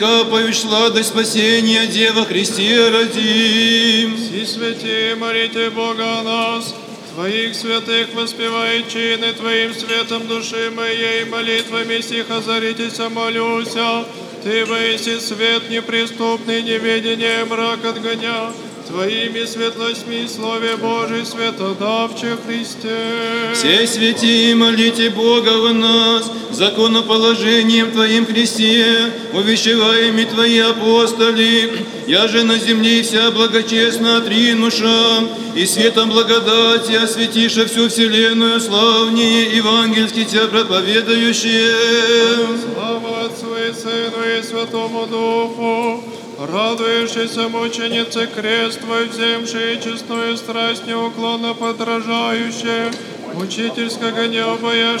Капающ сладость спасения, Дева Христе родим. Все святые, молите Бога о нас, Твоих святых воспевай чины Твоим светом души моей, молитвами сих озаритесь, молюся. Ты воиси свет неприступный, неведение мрак отгоня, Твоими светлостьми и Слове Божий светодавче Христе. Все святые, молите Бога в нас, законоположением Твоим Христе, увещеваеми Твои апостоли, я же на земле вся благочестно отринуша, и светом благодати осветиша всю вселенную славнее евангельски Тебя проповедающие. Слава Отцу и Сыну и Святому Духу, радующейся мученице крест Твой, вземшей честную страсть неуклонно подражающая, мучительского неба